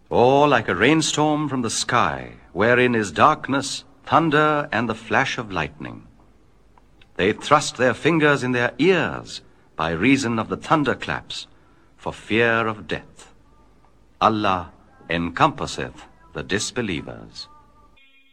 Or like a rainstorm from the sky, wherein is darkness, thunder, and the flash of lightning. They thrust their fingers in their ears by reason of the thunderclaps, for fear of death. Allah encompasseth the disbelievers.